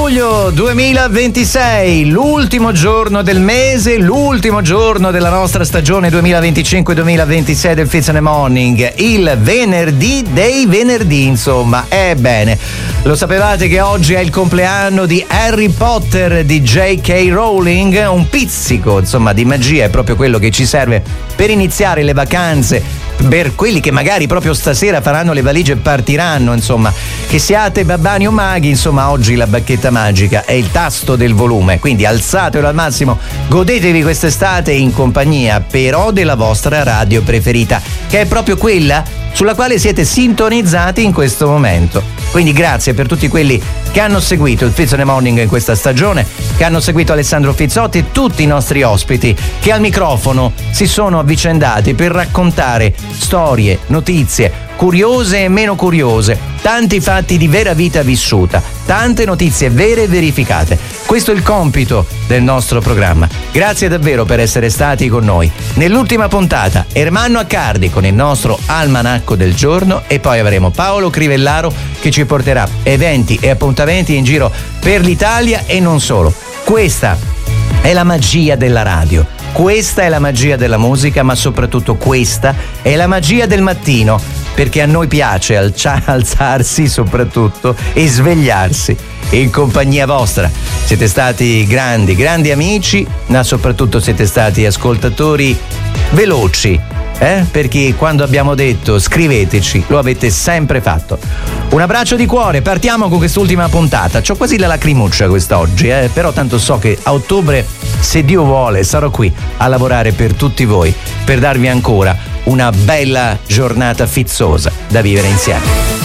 luglio 2026, l'ultimo giorno del mese, l'ultimo giorno della nostra stagione 2025-2026 del Fizz in the Morning, il venerdì dei venerdì, insomma. Ebbene, lo sapevate che oggi è il compleanno di Harry Potter di J.K. Rowling? Un pizzico, insomma, di magia è proprio quello che ci serve per iniziare le vacanze, per quelli che magari proprio stasera faranno le valigie e partiranno, insomma, che siate babbani o maghi, insomma, oggi la bacchetta magica è il tasto del volume, quindi alzatelo al massimo, godetevi quest'estate in compagnia però della vostra radio preferita, che è proprio quella sulla quale siete sintonizzati in questo momento. Quindi grazie per tutti quelli che hanno seguito il Fizz in the Morning in questa stagione, che hanno seguito Alessandro Fizzotti e tutti i nostri ospiti che al microfono si sono avvicendati per raccontare storie, notizie, curiose e meno curiose, tanti fatti di vera vita vissuta, tante notizie vere e verificate. Questo è il compito del nostro programma. Grazie davvero per essere stati con noi. Nell'ultima puntata, Ermanno Accardi con il nostro almanacco del giorno e poi avremo Paolo Crivellaro che ci porterà eventi e appuntamenti in giro per l'Italia e non solo. Questa è la magia della radio. Questa è la magia della musica, ma soprattutto questa è la magia del mattino, perché a noi piace alzarsi soprattutto e svegliarsi in compagnia vostra. Siete stati grandi amici, ma soprattutto siete stati ascoltatori veloci, perché quando abbiamo detto scriveteci lo avete sempre fatto. Un abbraccio di cuore, partiamo con quest'ultima puntata. C'ho quasi la lacrimuccia quest'oggi, però tanto so che a ottobre, se Dio vuole, sarò qui a lavorare per tutti voi, per darvi ancora una bella giornata fizzosa da vivere insieme.